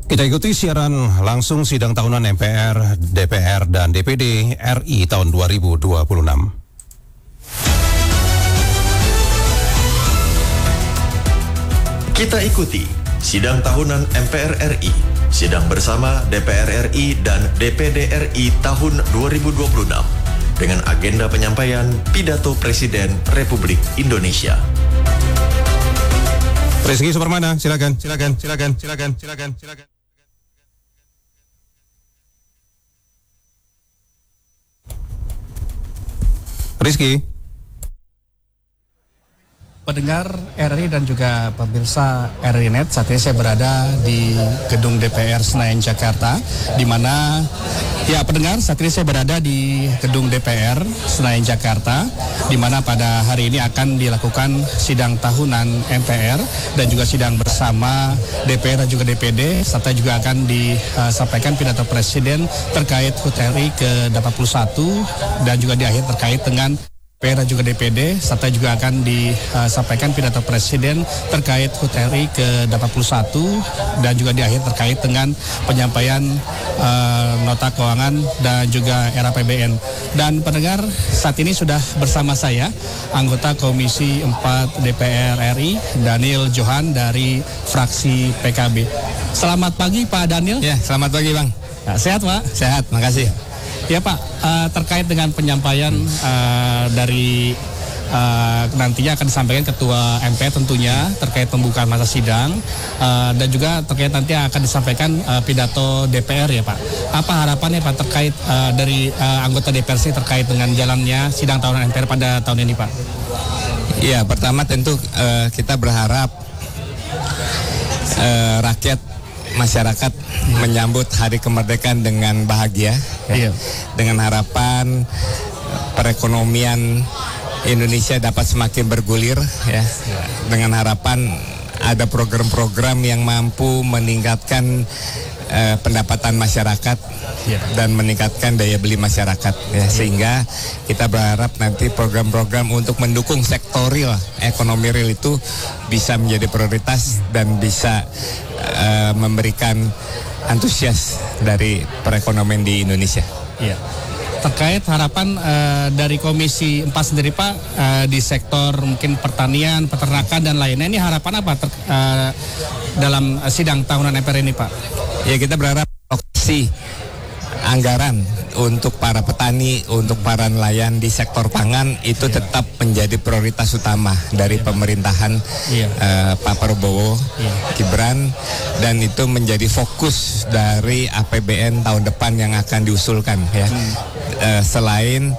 Kita ikuti siaran langsung sidang tahunan MPR, DPR, dan DPD RI tahun 2026. Kita ikuti sidang tahunan MPR RI, sidang bersama DPR RI dan DPD RI tahun 2026 dengan agenda penyampaian pidato Presiden Republik Indonesia. Rizky Supermana, silakan. Rizky. Pendengar RRI dan juga pemirsa RRI Net, saat ini saya berada di gedung DPR Senayan Jakarta, di mana pendengar, saat ini saya berada di gedung DPR Senayan Jakarta, di mana pada hari ini akan dilakukan sidang tahunan MPR dan juga sidang bersama DPR dan juga DPD, serta juga akan disampaikan pidato Presiden terkait HUT RI ke-81 dan juga di akhir terkait dengan DPR dan juga DPD, serta juga akan disampaikan pidato Presiden terkait HUT RI ke-81 dan juga di akhir terkait dengan penyampaian nota keuangan dan juga RAPBN. Dan pendengar, saat ini sudah bersama saya anggota Komisi 4 DPR RI, Daniel Johan dari fraksi PKB. Selamat pagi Pak Daniel. Ya, selamat pagi Bang. Nah, sehat Pak? Sehat, makasih. Ya Pak, terkait dengan penyampaian dari nantinya akan disampaikan Ketua MPR tentunya terkait pembukaan masa sidang dan juga terkait nanti akan disampaikan pidato DPR ya Pak. Apa harapannya Pak terkait dari anggota DPR terkait dengan jalannya sidang tahunan MPR pada tahun ini Pak? Ya, pertama tentu kita berharap rakyat masyarakat menyambut Hari Kemerdekaan dengan bahagia, ya. Dengan harapan perekonomian Indonesia dapat semakin bergulir, ya. Dengan harapan ada program-program yang mampu meningkatkan pendapatan masyarakat dan meningkatkan daya beli masyarakat, ya. Sehingga kita berharap nanti program-program untuk mendukung sektor real, ekonomi real itu bisa menjadi prioritas dan bisa memberikan antusias dari perekonomian di Indonesia. Iya. Terkait harapan dari Komisi 4 sendiri Pak di sektor mungkin pertanian, peternakan dan lainnya, ini harapan apa dalam sidang tahunan MPR ini Pak? Ya, kita berharap alokasi anggaran untuk para petani, untuk para nelayan di sektor pangan itu tetap menjadi prioritas utama dari pemerintahan Pak Prabowo Gibran, dan itu menjadi fokus dari APBN tahun depan yang akan diusulkan, ya. Selain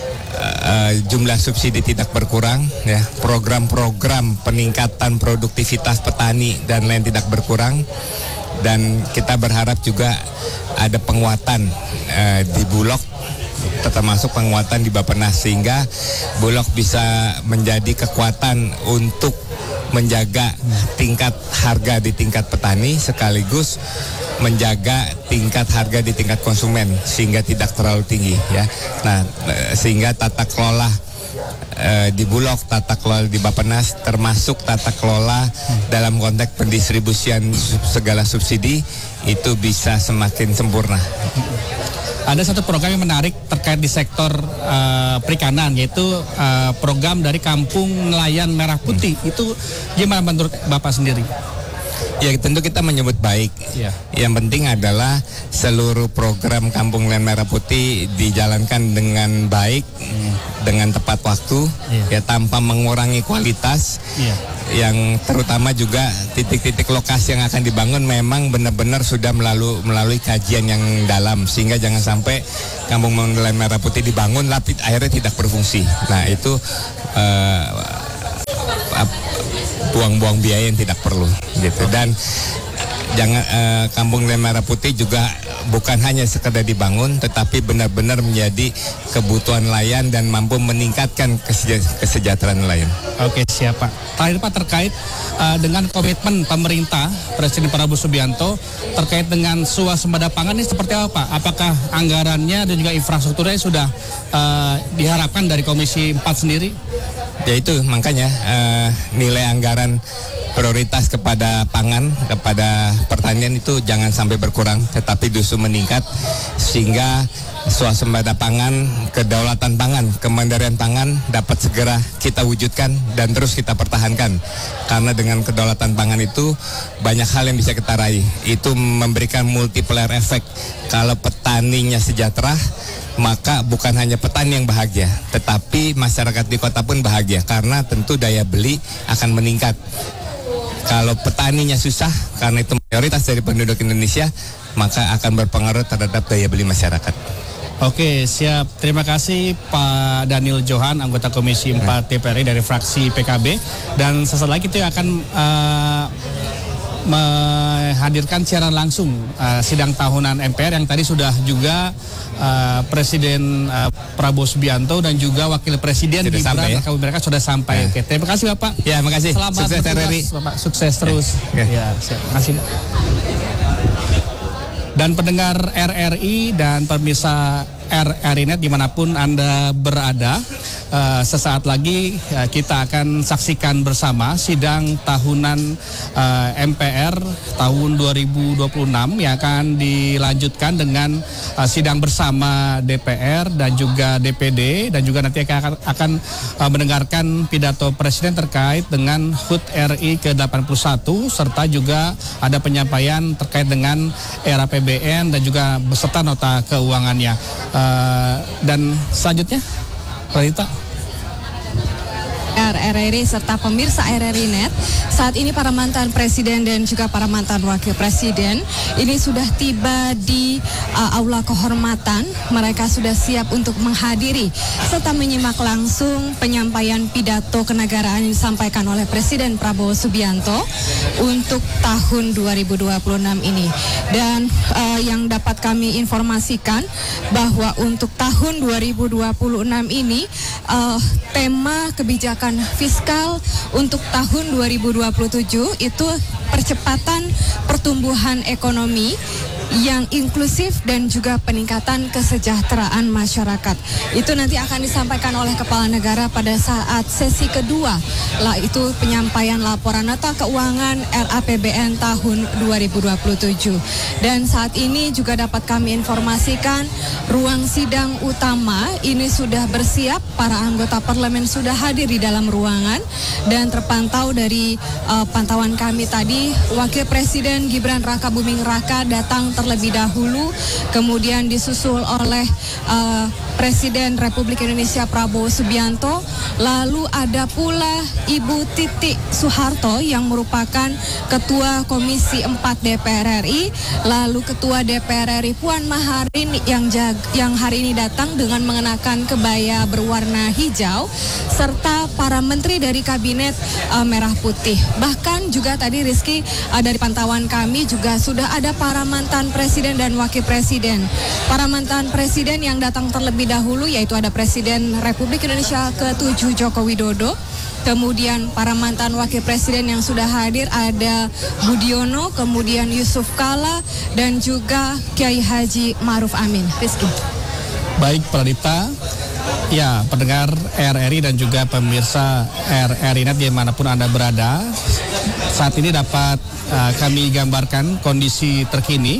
jumlah subsidi tidak berkurang, ya, program-program peningkatan produktivitas petani dan lain tidak berkurang. Dan kita berharap juga ada penguatan di Bulog, termasuk penguatan di Bappenas, sehingga Bulog bisa menjadi kekuatan untuk menjaga tingkat harga di tingkat petani sekaligus menjaga tingkat harga di tingkat konsumen sehingga tidak terlalu tinggi, ya. Nah, sehingga tata kelola di Bulog, tata kelola di Bappenas, termasuk tata kelola dalam konteks pendistribusian segala subsidi itu bisa semakin sempurna. Ada satu program yang menarik terkait di sektor perikanan, yaitu program dari Kampung Nelayan Merah Putih. Itu gimana menurut Bapak sendiri? Ya, tentu kita menyebut baik. Yang penting adalah seluruh program Kampung Nelayan Merah Putih dijalankan dengan baik, dengan tepat waktu, ya, tanpa mengurangi kualitas. Yang terutama juga titik-titik lokasi yang akan dibangun memang benar-benar sudah melalui kajian yang dalam, sehingga jangan sampai Kampung Nelayan Merah Putih dibangun tapi akhirnya tidak berfungsi. Nah, itu buang-buang biaya yang tidak perlu, gitu. Dan jangan Kampung Nelayan Merah Putih juga bukan hanya sekedar dibangun, tetapi benar-benar menjadi kebutuhan nelayan dan mampu meningkatkan kesejahteraan nelayan. Oke, siap Pak. Terakhir Pak, terkait dengan komitmen pemerintah Presiden Prabowo Subianto terkait dengan swasembada pangan ini seperti apa Pak? Apakah anggarannya dan juga infrastrukturnya sudah diharapkan dari Komisi 4 sendiri? Ya, itu makanya nilai anggaran prioritas kepada pangan, kepada pertanian itu jangan sampai berkurang, tetapi justru meningkat sehingga swasembada pangan, kedaulatan pangan, kemandirian pangan dapat segera kita wujudkan dan terus kita pertahankan. Karena dengan kedaulatan pangan itu banyak hal yang bisa kita raih. Itu memberikan multiplier effect. Kalau petaninya sejahtera, maka bukan hanya petani yang bahagia, tetapi masyarakat di kota pun bahagia karena tentu daya beli akan meningkat. Kalau petaninya susah, karena itu mayoritas dari penduduk Indonesia, maka akan berpengaruh terhadap daya beli masyarakat. Oke, siap. Terima kasih Pak Daniel Johan, anggota Komisi 4 DPR dari fraksi PKB. Dan sesaat lagi kita akan menghadirkan siaran langsung sidang tahunan MPR yang tadi sudah juga Presiden Prabowo Subianto dan juga Wakil Presiden Gibran Raka Buming Raka sudah sampai. Oke, terima kasih Bapak. Ya, terima kasih. Selamat sukses bertugas, Bapak. Sukses terus. Ya, terima kasih. Dan pendengar RRI dan pemirsa RRI.net dimanapun Anda berada, sesaat lagi kita akan saksikan bersama sidang tahunan MPR tahun 2026 yang akan dilanjutkan dengan sidang bersama DPR dan juga DPD, dan juga nanti akan mendengarkan pidato Presiden terkait dengan HUT RI ke-81 serta juga ada penyampaian terkait dengan era APBN dan juga beserta nota keuangannya. Dan selanjutnya, Pradita. RRI serta pemirsa RRI.net, saat ini para mantan presiden dan juga para mantan wakil presiden ini sudah tiba di aula kehormatan. Mereka sudah siap untuk menghadiri serta menyimak langsung penyampaian pidato kenegaraan yang disampaikan oleh Presiden Prabowo Subianto untuk tahun 2026 ini. Dan yang dapat kami informasikan bahwa untuk tahun 2026 ini tema kebijakan fiskal untuk tahun 2027 itu percepatan pertumbuhan ekonomi yang inklusif dan juga peningkatan kesejahteraan masyarakat. Itu nanti akan disampaikan oleh Kepala Negara pada saat sesi kedua, yaitu penyampaian laporan nota keuangan RAPBN tahun 2027. Dan saat ini juga dapat kami informasikan ruang sidang utama ini sudah bersiap, para anggota parlemen sudah hadir di dalam ruangan, dan terpantau dari pantauan kami tadi, Wakil Presiden Gibran Raka Buming Raka datang terlebih dahulu, kemudian disusul oleh Presiden Republik Indonesia Prabowo Subianto, lalu ada pula Ibu Titi Soeharto yang merupakan Ketua Komisi 4 DPR RI, lalu Ketua DPR RI Puan Maharani yang hari ini datang dengan mengenakan kebaya berwarna hijau, serta para menteri dari kabinet merah putih. Bahkan juga tadi Rizky, dari pantauan kami juga sudah ada para mantan presiden dan wakil presiden. Para mantan presiden yang datang terlebih dahulu yaitu ada Presiden Republik Indonesia ke-7 Joko Widodo. Kemudian para mantan wakil presiden yang sudah hadir ada Budiono, kemudian Yusuf Kala, dan juga Kiai Haji Ma'ruf Amin. Rizky. Baik, Pradipta. Ya, pendengar RRI dan juga pemirsa RRI.net dimanapun Anda berada, saat ini dapat kami gambarkan kondisi terkini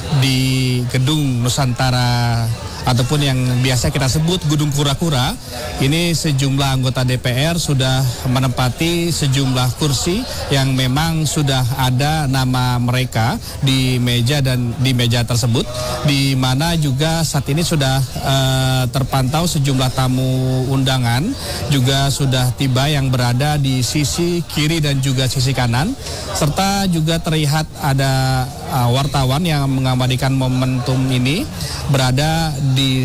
di Gedung Nusantara ataupun yang biasa kita sebut Gedung Kura-Kura. Ini sejumlah anggota DPR sudah menempati sejumlah kursi yang memang sudah ada nama mereka di meja dan di meja tersebut, di mana juga saat ini sudah terpantau sejumlah tamu undangan juga sudah tiba yang berada di sisi kiri dan juga sisi kanan, serta juga terlihat ada wartawan yang mengabadikan momentum ini berada di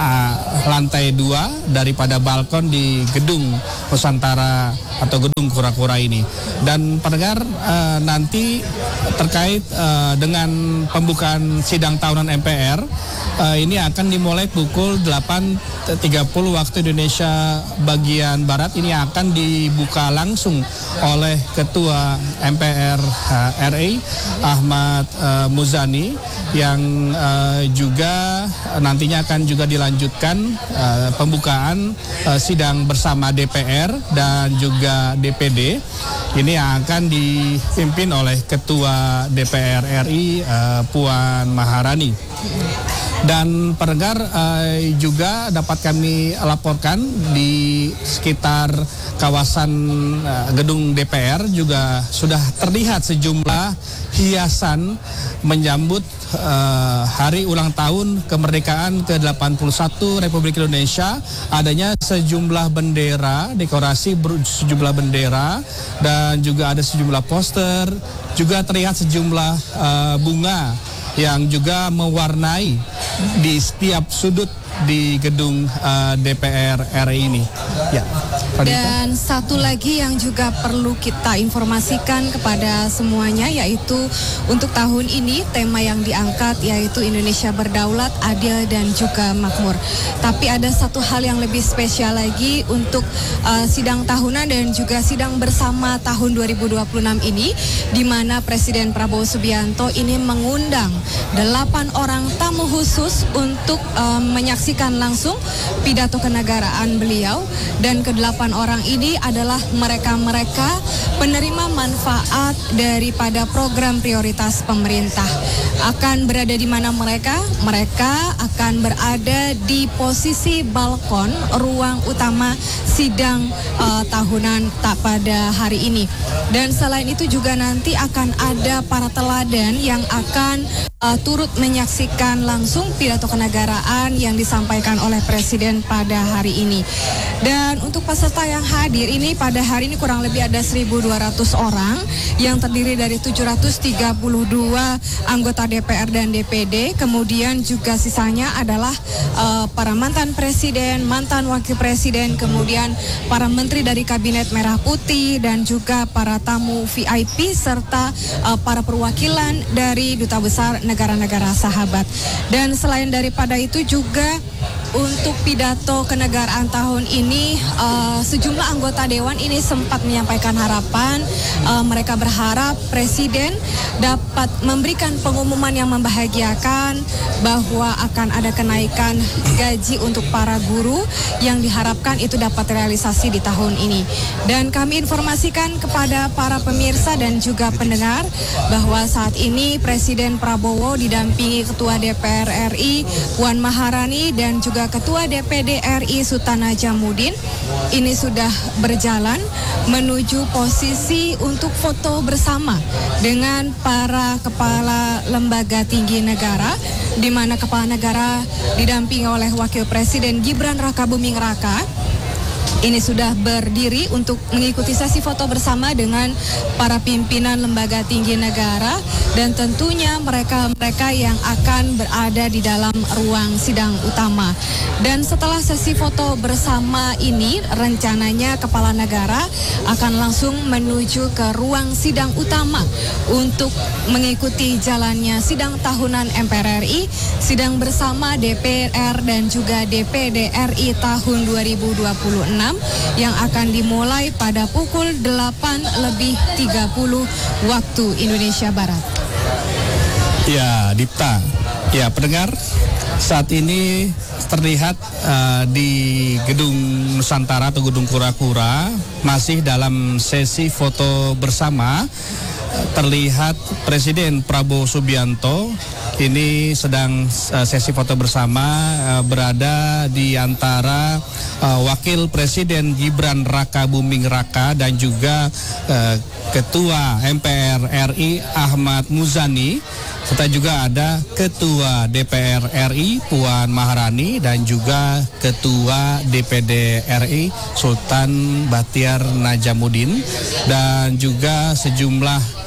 lantai 2 daripada balkon di Gedung Nusantara atau Gedung Kura-Kura ini. Dan pendengar, nanti terkait dengan pembukaan sidang tahunan MPR ini akan dimulai pukul 8.30 waktu Indonesia bagian Barat. Ini akan dibuka langsung oleh Ketua MPR RI Ahmad Muzani, yang juga nantinya akan juga dilanjutkan pembukaan sidang bersama DPR dan juga DPD. ini yang akan dipimpin oleh Ketua DPR RI Puan Maharani. Dan pendengar juga dapat kami laporkan di sekitar kawasan gedung DPR juga sudah terlihat sejumlah hiasan menyambut hari ulang tahun kemerdekaan ke-81 Republik Indonesia. Adanya sejumlah bendera, dekorasi sejumlah bendera, dan juga ada sejumlah poster, juga terlihat sejumlah bunga yang juga mewarnai di setiap sudut di gedung DPR RI ini. Ya. Dan satu lagi yang juga perlu kita informasikan kepada semuanya, yaitu untuk tahun ini tema yang diangkat yaitu Indonesia Berdaulat, Adil dan juga Makmur. Tapi ada satu hal yang lebih spesial lagi untuk sidang tahunan dan juga sidang bersama tahun 2026 ini, di mana Presiden Prabowo Subianto ini mengundang 8 orang tamu khusus untuk menyaksikan langsung pidato kenegaraan beliau, dan ke-8 orang ini adalah mereka-mereka penerima manfaat daripada program prioritas pemerintah. Akan berada di mana mereka? Mereka akan berada di posisi balkon ruang utama sidang tahunan pada hari ini. Dan selain itu juga nanti akan ada para teladan yang akan turut menyaksikan langsung pidato kenegaraan yang disampaikan oleh Presiden pada hari ini. Dan untuk peserta yang hadir ini pada hari ini kurang lebih ada 1.200 orang yang terdiri dari 732 anggota DPR dan DPD. Kemudian juga sisanya adalah para mantan presiden, mantan wakil presiden, kemudian para menteri dari Kabinet Merah Putih, dan juga para tamu VIP serta para perwakilan dari duta besar negara-negara sahabat. Dan selain daripada itu juga untuk pidato kenegaraan tahun ini, sejumlah anggota Dewan ini sempat menyampaikan harapan. Mereka berharap Presiden dapat memberikan pengumuman yang membahagiakan bahwa akan ada kenaikan gaji untuk para guru yang diharapkan itu dapat realisasi di tahun ini. Dan kami informasikan kepada para pemirsa dan juga pendengar bahwa saat ini Presiden Prabowo didampingi Ketua DPR RI Puan Maharani dan juga Ketua DPD RI Sultan Najamuddin ini sudah berjalan menuju posisi untuk foto bersama dengan para kepala lembaga tinggi negara, di mana kepala negara didampingi oleh Wakil Presiden Gibran Rakabuming Raka. Ini sudah berdiri untuk mengikuti sesi foto bersama dengan para pimpinan lembaga tinggi negara, dan tentunya mereka-mereka yang akan berada di dalam ruang sidang utama. Dan setelah sesi foto bersama ini, rencananya kepala negara akan langsung menuju ke ruang sidang utama untuk mengikuti jalannya sidang tahunan MPR RI, sidang bersama DPR dan juga DPD RI tahun 2026 yang akan dimulai pada pukul 8:30 waktu Indonesia Barat. Ya, Dipta. Ya, pendengar, saat ini terlihat di Gedung Nusantara atau Gedung Kura-Kura masih dalam sesi foto bersama. Terlihat Presiden Prabowo Subianto ini sedang sesi foto bersama berada di antara Wakil Presiden Gibran Rakabuming Raka dan juga Ketua MPR RI Ahmad Muzani, serta juga ada Ketua DPR RI Puan Maharani dan juga Ketua DPD RI Sultan Batiar Najamuddin, dan juga sejumlah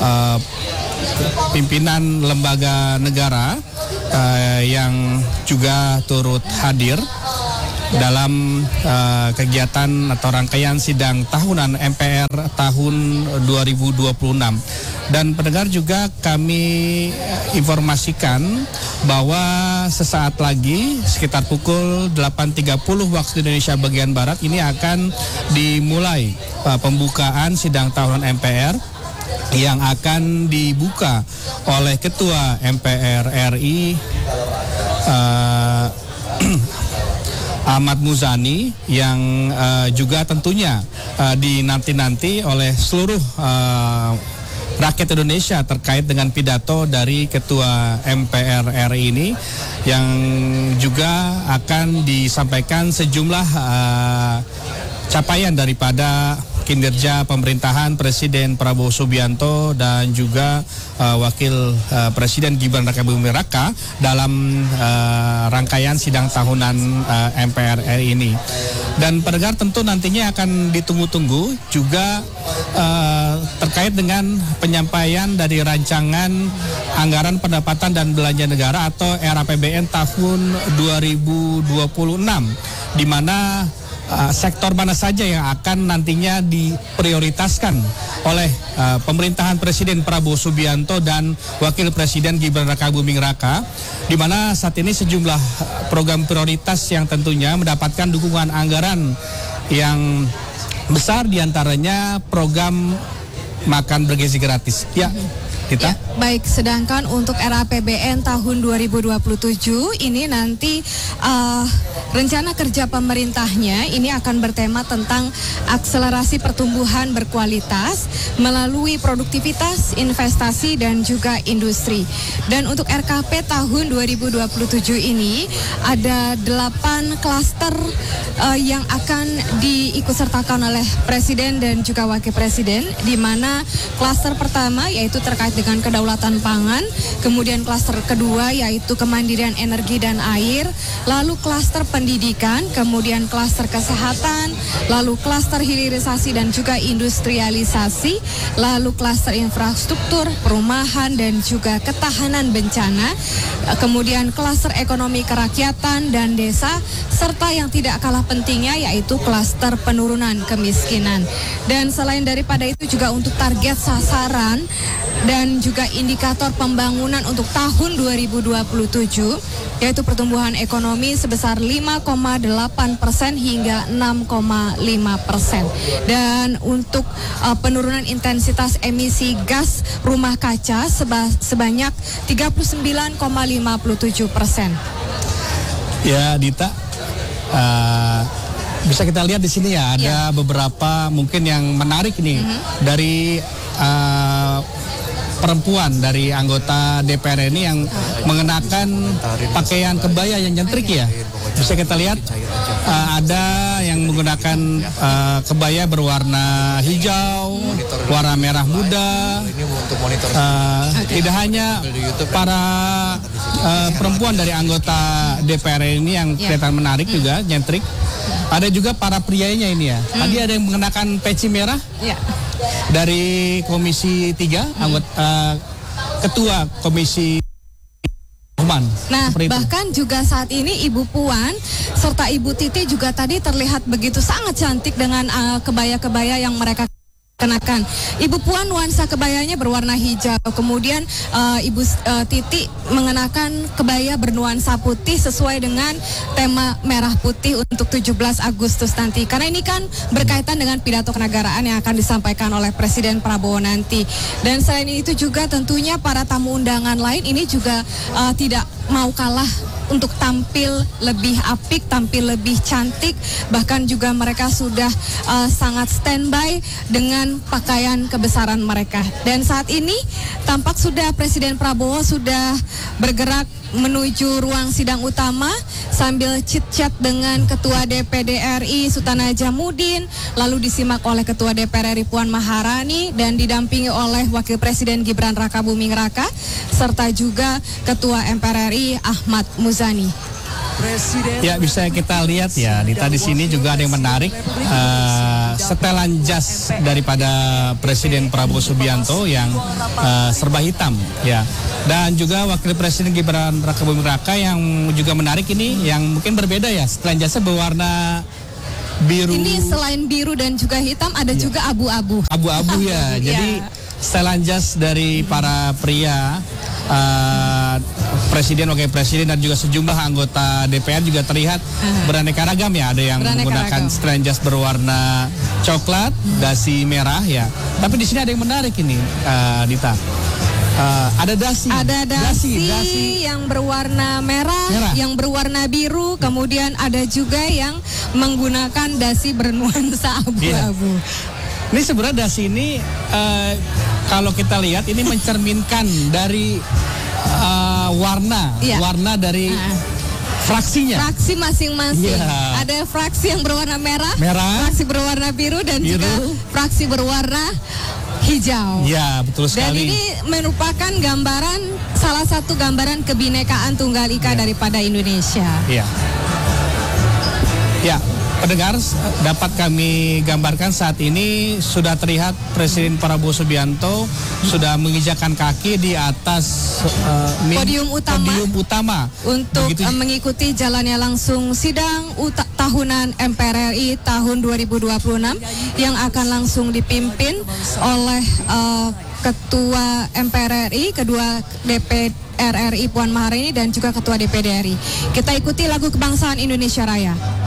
pimpinan lembaga negara yang juga turut hadir dalam kegiatan atau rangkaian sidang tahunan MPR tahun 2026. Dan pendengar, juga kami informasikan bahwa sesaat lagi sekitar pukul 8.30 waktu Indonesia bagian Barat ini akan dimulai pembukaan sidang tahunan MPR yang akan dibuka oleh Ketua MPR RI Ahmad Muzani yang juga tentunya dinanti-nanti oleh seluruh rakyat Indonesia terkait dengan pidato dari Ketua MPR RI ini, yang juga akan disampaikan sejumlah capaian daripada kinerja pemerintahan Presiden Prabowo Subianto dan juga Wakil Presiden Gibran Rakabuming Raka dalam rangkaian sidang tahunan MPR RI ini. Dan pendengar tentu nantinya akan ditunggu-tunggu juga terkait dengan penyampaian dari rancangan anggaran pendapatan dan belanja negara atau RAPBN tahun 2026, di mana sektor mana saja yang akan nantinya diprioritaskan oleh pemerintahan Presiden Prabowo Subianto dan Wakil Presiden Gibran Rakabuming Raka, di mana saat ini sejumlah program prioritas yang tentunya mendapatkan dukungan anggaran yang besar, diantaranya program makan bergizi gratis. Ya, kita. Ya, baik, sedangkan untuk RAPBN tahun 2027 ini nanti rencana kerja pemerintahnya ini akan bertema tentang akselerasi pertumbuhan berkualitas melalui produktivitas, investasi, dan juga industri. Dan untuk RKP tahun 2027 ini ada 8 klaster yang akan diikutsertakan oleh Presiden dan juga Wakil Presiden, di mana klaster pertama yaitu terkait dengan kedaulatan pangan, kemudian klaster kedua yaitu kemandirian energi dan air, lalu klaster pendidikan, kemudian klaster kesehatan, lalu klaster hilirisasi dan juga industrialisasi, lalu klaster infrastruktur, perumahan dan juga ketahanan bencana, kemudian klaster ekonomi kerakyatan dan desa, serta yang tidak kalah pentingnya yaitu klaster penurunan kemiskinan. Dan selain daripada itu juga untuk target sasaran dan juga indikator pembangunan untuk tahun 2027 yaitu pertumbuhan ekonomi sebesar 5,8% hingga 6,5%. Dan untuk penurunan intensitas emisi gas rumah kaca sebanyak 39,57%. Ya, Dita, bisa kita lihat di sini ya, ada beberapa mungkin yang menarik nih dari perempuan dari anggota DPR ini yang mengenakan pakaian kebaya yang nyentrik ya. Bisa kita lihat ada yang menggunakan kebaya berwarna hijau, warna merah muda. Tidak hanya para perempuan dari anggota DPR ini yang kelihatan menarik juga, nyentrik. Ada juga para prianya ini ya. Tadi ada yang mengenakan peci merah. Ya. Dari Komisi 3, anggota Ketua Komisi Human. Nah, bahkan juga saat ini Ibu Puan serta Ibu Titi juga tadi terlihat begitu sangat cantik dengan kebaya-kebaya yang mereka kenakan. Ibu Puan nuansa kebayanya berwarna hijau, kemudian Ibu Titi mengenakan kebaya bernuansa putih sesuai dengan tema merah putih untuk 17 Agustus nanti. Karena ini kan berkaitan dengan pidato kenegaraan yang akan disampaikan oleh Presiden Prabowo nanti. Dan selain itu juga tentunya para tamu undangan lain ini juga tidak mau kalah untuk tampil lebih apik, tampil lebih cantik, bahkan juga mereka sudah sangat standby dengan pakaian kebesaran mereka. Dan saat ini tampak sudah Presiden Prabowo sudah bergerak menuju ruang sidang utama sambil chit-chat dengan Ketua DPD RI Sultan Najamuddin, lalu disimak oleh Ketua DPR RI Puan Maharani dan didampingi oleh Wakil Presiden Gibran Rakabuming Raka serta juga Ketua MPR RI Ahmad Muzani. Ya, bisa kita lihat ya, Dita, di sini juga ada yang menarik, setelan jas daripada Presiden Prabowo Subianto yang serba hitam ya. Dan juga Wakil Presiden Gibran Rakabuming Raka yang juga menarik ini, yang mungkin berbeda ya, setelan jasnya berwarna biru. Ini selain biru dan juga hitam ada juga abu-abu. Abu-abu ya. Jadi setelan jas dari para pria, Presiden, Wakil Presiden dan juga sejumlah anggota DPR juga terlihat beraneka ragam ya. Ada yang menggunakan setelan jas berwarna coklat, dasi merah ya. Tapi di sini ada yang menarik ini, Dita. Ada dasi. Ada dasi yang berwarna merah, yang berwarna biru, kemudian ada juga yang menggunakan dasi bernuansa abu-abu. Ini sebenarnya dasi ini kalau kita lihat ini mencerminkan dari warna dari fraksinya. Fraksi masing-masing. Ada fraksi yang berwarna merah, fraksi berwarna biru, dan juga fraksi berwarna hijau. Ya, betul sekali. Dan ini merupakan salah satu gambaran kebinekaan Tunggal Ika daripada Indonesia. Iya. Ya, pendengar, dapat kami gambarkan saat ini sudah terlihat Presiden Prabowo Subianto sudah menginjakkan kaki di atas podium utama untuk mengikuti jalannya langsung sidang tahunan MPR RI tahun 2026 yang akan langsung dipimpin oleh Ketua MPR RI, Kedua DPR RI Puan Maharani, dan juga Ketua DPD RI. Kita ikuti lagu kebangsaan Indonesia Raya.